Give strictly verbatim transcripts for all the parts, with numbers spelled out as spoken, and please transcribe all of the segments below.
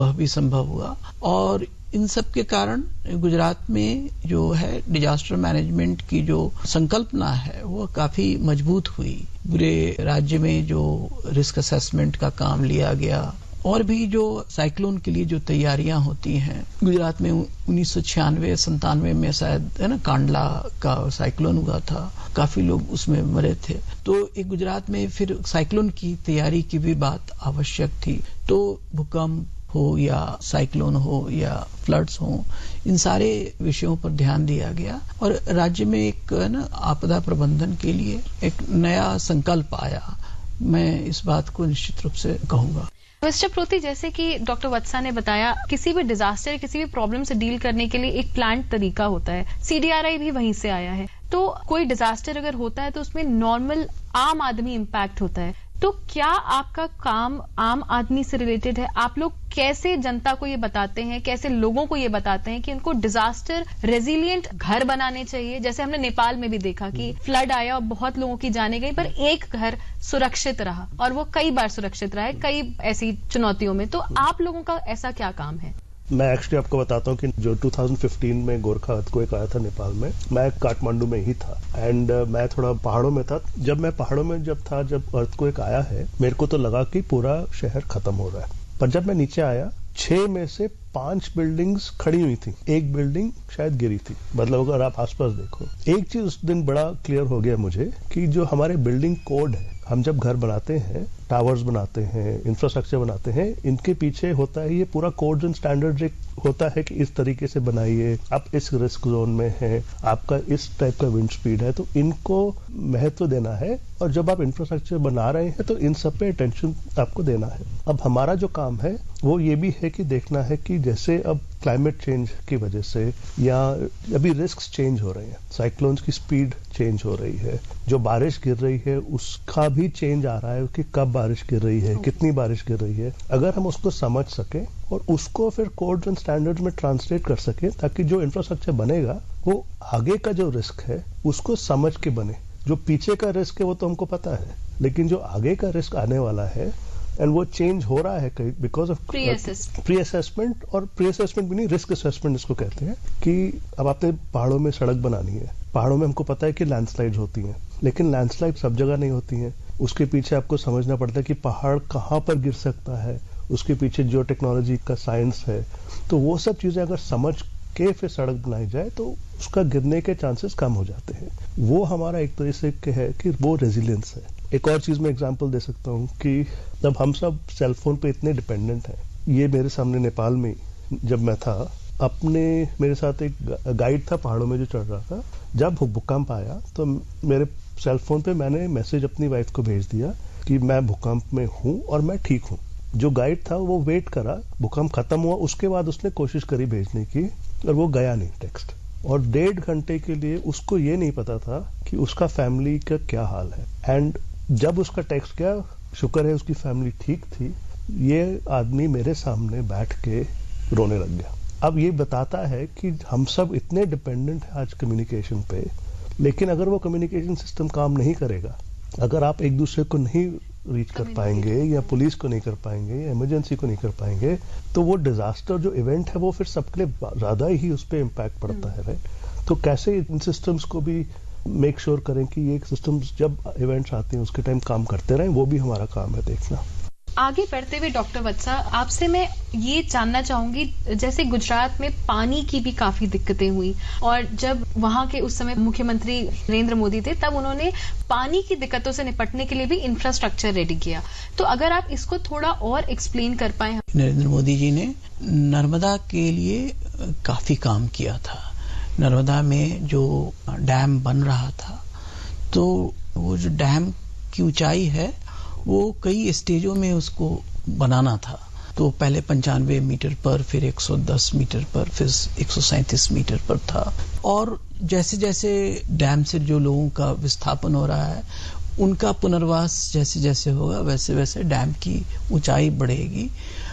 वह भी संभव हुआ। और इन सब के कारण गुजरात में जो है डिजास्टर मैनेजमेंट की जो संकल्पना है वो काफी मजबूत हुई। पूरे राज्य में जो रिस्क असेसमेंट का काम लिया गया और भी जो साइक्लोन के लिए जो तैयारियां होती हैं। गुजरात में उन्नीस सौ छियानवे संतानवे में शायद है ना कांडला का साइक्लोन हुआ था, काफी लोग उसमें मरे थे। तो एक गुजरात में फिर साइक्लोन की तैयारी की भी बात आवश्यक थी। तो भूकंप हो या साइक्लोन हो या फ्लड्स हो, इन सारे विषयों पर ध्यान दिया गया और राज्य में एक ना आपदा प्रबंधन के लिए एक नया संकल्प आया। मैं इस बात को निश्चित रूप से कहूंगा। मिस्टर प्रोती, जैसे कि डॉक्टर वत्सा ने बताया, किसी भी डिजास्टर किसी भी प्रॉब्लम से डील करने के लिए एक प्लान तरीका होता है। सीडीआरआई भी वहीं से आया है। तो कोई डिजास्टर अगर होता है तो उसमें नॉर्मल आम आदमी इम्पैक्ट होता है। तो क्या आपका काम आम आदमी से रिलेटेड है? आप लोग कैसे जनता को ये बताते हैं, कैसे लोगों को ये बताते हैं कि उनको डिजास्टर रेजिलिएंट घर बनाने चाहिए? जैसे हमने नेपाल में भी देखा कि फ्लड आया और बहुत लोगों की जाने गई, पर एक घर सुरक्षित रहा और वो कई बार सुरक्षित रहा है कई ऐसी चुनौतियों में। तो आप लोगों का ऐसा क्या काम है? मैं एक्चुअली आपको बताता हूँ कि जो दो हज़ार पंद्रह में गोरखा अर्थक्वेक आया था नेपाल में, मैं काठमांडू में ही था एंड uh, मैं थोड़ा पहाड़ों में था। जब मैं पहाड़ों में जब था जब अर्थक्वेक आया है, मेरे को तो लगा कि पूरा शहर खत्म हो रहा है। पर जब मैं नीचे आया, छह में से पांच बिल्डिंग्स खड़ी हुई थी, एक बिल्डिंग शायद गिरी थी। मतलब अगर आप आसपास देखो, एक चीज उस दिन बड़ा क्लियर हो गया मुझे कि जो हमारे बिल्डिंग कोड है, हम जब घर बनाते हैं, टावर्स बनाते हैं, इंफ्रास्ट्रक्चर बनाते हैं, इनके पीछे होता है ये पूरा कोड्स एंड स्टैंडर्ड होता है कि इस तरीके से बनाइए, आप इस रिस्क जोन में हैं, आपका इस टाइप का विंड स्पीड है, तो इनको महत्व देना है। और जब आप इंफ्रास्ट्रक्चर बना रहे हैं तो इन सब पे अटेंशन आपको देना है। अब हमारा जो काम है वो ये भी है कि देखना है कि जैसे अब क्लाइमेट चेंज की वजह से या अभी रिस्क चेंज हो रहे हैं, साइक्लोन्स की स्पीड चेंज हो रही है, जो बारिश गिर रही है उसका भी चेंज आ रहा है कि कब बारिश गिर रही है, कितनी बारिश गिर रही है। अगर हम उसको समझ सके और उसको फिर कोड्स एंड स्टैंडर्ड्स में ट्रांसलेट कर सके, ताकि जो इंफ्रास्ट्रक्चर बनेगा वो आगे का जो रिस्क है उसको समझ के बने। जो पीछे का रिस्क है वो तो हमको पता है, लेकिन जो आगे का रिस्क आने वाला है एंड वो चेंज हो रहा है कहीं बिकॉज ऑफ प्री असेसमेंट। और प्री असेसमेंट भी नहीं, रिस्क असेसमेंट इसको कहते हैं। कि अब आपने पहाड़ों में सड़क बनानी है, पहाड़ों में हमको पता है कि लैंडस्लाइड होती हैं, लेकिन लैंडस्लाइड सब जगह नहीं होती हैं। उसके पीछे आपको समझना पड़ता है कि पहाड़ कहाँ पर गिर सकता है, उसके पीछे जो टेक्नोलॉजी का साइंस है। तो वो सब चीजें अगर समझ के फिर सड़क बनाई जाए तो उसका गिरने के चांसेस कम हो जाते हैं। वो हमारा एक तरह से है कि वो रेजिलियंस है। एक और चीज मैं एग्जांपल दे सकता हूँ कि जब हम सब सेलफोन पे इतने डिपेंडेंट हैं, ये मेरे सामने नेपाल में जब मैं था, अपने मेरे साथ एक गाइड था पहाड़ों में जो चढ़ रहा था। जब भूकंप आया तो मेरे सेलफोन पे मैंने मैसेज अपनी वाइफ को भेज दिया कि मैं भूकंप में हूँ और मैं ठीक हूँ। जो गाइड था वो वेट करा, भूकंप खत्म हुआ, उसके बाद उसने कोशिश करी भेजने की और वो गया नहीं टेक्स्ट। और डेढ़ घंटे के लिए उसको ये नहीं पता था कि उसका फैमिली का क्या हाल है। एंड जब उसका टेक्स्ट गया, शुक्र है उसकी फैमिली ठीक थी, ये आदमी मेरे सामने बैठ के रोने लग गया। अब ये बताता है कि हम सब इतने डिपेंडेंट हैं आज कम्युनिकेशन पे, लेकिन अगर वो कम्युनिकेशन सिस्टम काम नहीं करेगा, अगर आप एक दूसरे को नहीं रीच कर पाएंगे या पुलिस को नहीं कर पाएंगे या इमरजेंसी को नहीं कर पाएंगे, तो वो डिजास्टर जो इवेंट है वो फिर सबके लिए ज्यादा ही उस पर इम्पैक्ट पड़ता है। राइट? तो कैसे इन सिस्टम्स को भी मेक श्योर sure करें कि ये सिस्टम्स जब इवेंट्स आते हैं उसके टाइम काम करते रहें, वो भी हमारा काम है देखना। आगे बढ़ते हुए डॉक्टर वत्सा, आपसे मैं ये जानना चाहूंगी, जैसे गुजरात में पानी की भी काफी दिक्कतें हुई और जब वहां के उस समय मुख्यमंत्री नरेंद्र मोदी थे, तब उन्होंने पानी की दिक्कतों से निपटने के लिए भी इंफ्रास्ट्रक्चर रेडी किया। तो अगर आप इसको थोड़ा और एक्सप्लेन कर पाए। नरेंद्र मोदी जी ने नर्मदा के लिए काफी काम किया था। नर्मदा में जो डैम बन रहा था, तो वो जो डैम की ऊंचाई है वो कई स्टेजों में उसको बनाना था। तो पहले पंचानवे मीटर पर, फिर एक सौ दस मीटर पर, फिर एक सौ सैंतीस मीटर पर था। और जैसे जैसे डैम से जो लोगों का विस्थापन हो रहा है, उनका पुनर्वास जैसे जैसे होगा, वैसे वैसे डैम की ऊंचाई बढ़ेगी,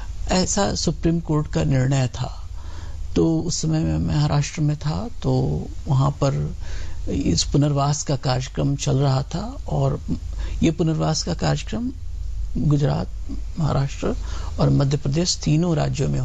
ऐसा सुप्रीम कोर्ट का निर्णय था। तो उस समय मैं महाराष्ट्र में था, तो वहां पर इस पुनर्वास का कार्यक्रम चल रहा था और ये पुनर्वास का कार्यक्रम गुजरात, महाराष्ट्र और मध्य प्रदेश तीनों राज्यों में